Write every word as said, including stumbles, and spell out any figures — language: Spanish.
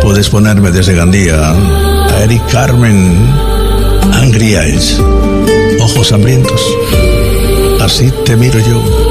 Puedes ponerme desde Gandía a Eric Carmen, Angry Eyes, ojos hambrientos. Así te miro yo.